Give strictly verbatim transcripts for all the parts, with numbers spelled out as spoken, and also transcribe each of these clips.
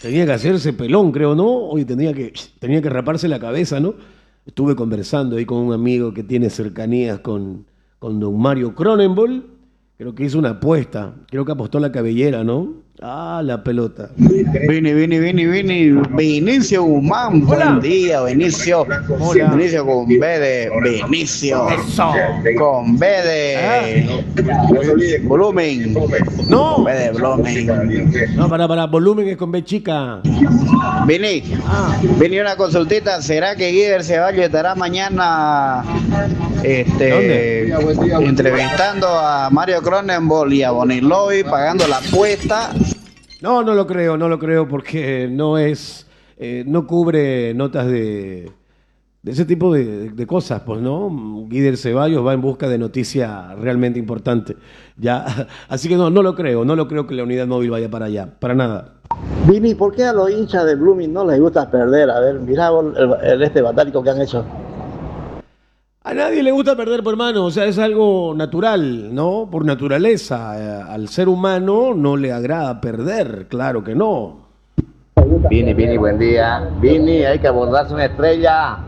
tenía que hacerse pelón, creo, ¿no? Hoy tenía que, tenía que raparse la cabeza, ¿no? Estuve conversando ahí con un amigo que tiene cercanías con, con don Mario Cronenbol. Creo que hizo una apuesta. Creo que apostó la cabellera, ¿no? Ah, la pelota. Vini, Vini, Vini, Vini, Vinicio Guzmán, Hola. buen día, Vinicio. Hola. Vinicio con B de Vinicio. Eso. Con B de volumen. No. Con B de volumen. No, para, para, volumen es con B chica. Vini, Ah. Vini, una consultita. ¿Será que Guider Ceballos estará mañana este, entrevistando a Mario Cronenbol y a Boniloy pagando la apuesta? No, no lo creo, no lo creo porque no es, eh, no cubre notas de, de ese tipo de, de cosas, pues, ¿no? Guider Ceballos va en busca de noticia realmente importante, ya, así que no, no lo creo, no lo creo que la unidad móvil vaya para allá, para nada. Vini, ¿por qué a los hinchas de Blooming no les gusta perder? A ver, mirá vos el, el este vandálico que han hecho. A nadie le gusta perder, por hermano, o sea, es algo natural, ¿no? Por naturaleza, eh, al ser humano no le agrada perder, claro que no. Vini, Vini, buen día. Vini, hay que abordarse una estrella.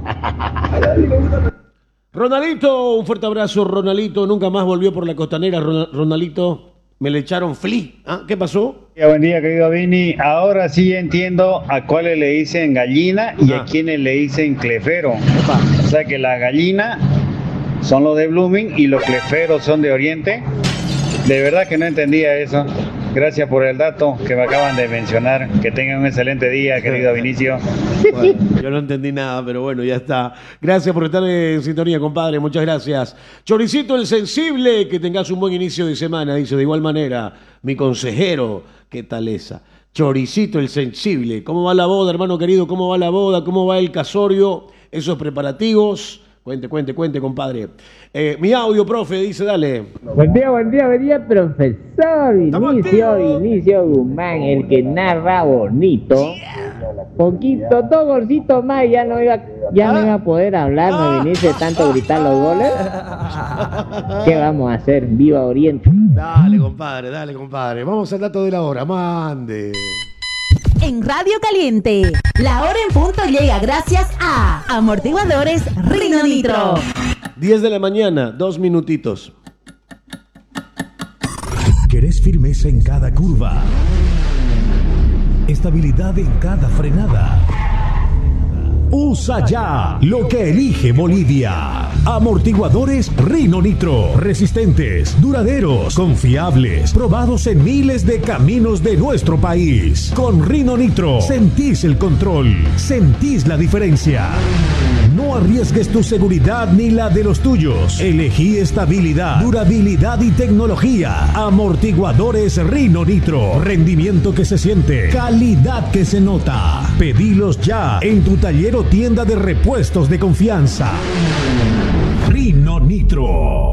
Ronaldito, un fuerte abrazo, Ronaldito, nunca más volvió por la costanera, Ron- Ronaldito, me le echaron flea, ¿ah? ¿Qué pasó? Buen día, querido Vini. Ahora sí entiendo a cuáles le dicen gallina y Ah. a quienes le dicen clefero. Epa. O sea que la gallina son los de Blooming y los cleferos son de Oriente. De verdad que no entendía eso. Gracias por el dato que me acaban de mencionar. Que tengan un excelente día, querido Vinicio. Bueno, yo no entendí nada, pero bueno, ya está. Gracias por estar en sintonía, compadre. Muchas gracias. Choricito el sensible, que tengas un buen inicio de semana, dice de igual manera mi consejero. ¿Qué tal esa? Choricito el sensible. ¿Cómo va la boda, hermano querido? ¿Cómo va la boda? ¿Cómo va el casorio? Esos preparativos. Cuente, cuente, cuente, compadre. Eh, mi audio, profe, dice, dale. Buen día, buen día, buen día, profesor Estamos Vinicio, activos. Vinicio Guzmán, el que narra bonito. Poquito, dos golcitos más, y ya no iba, ya no iba a poder hablar, no Vinicio, de tanto gritar los goles. ¿Qué vamos a hacer? ¡Viva Oriente! Dale, compadre, dale, compadre. Vamos al dato de la hora, mande. En Radio Caliente, la hora en punto llega gracias a Amortiguadores Rino Nitro. diez de la mañana, dos minutitos. ¿Querés firmeza en cada curva? Estabilidad en cada frenada. Usa ya lo que elige Bolivia. Amortiguadores Rino Nitro. Resistentes, duraderos, confiables, probados en miles de caminos de nuestro país. Con Rino Nitro sentís el control, sentís la diferencia. No arriesgues tu seguridad ni la de los tuyos. Elegí estabilidad, durabilidad y tecnología. Amortiguadores Rino Nitro. Rendimiento que se siente, calidad que se nota. Pedilos ya en tu taller o tienda de repuestos de confianza. Rino Nitro.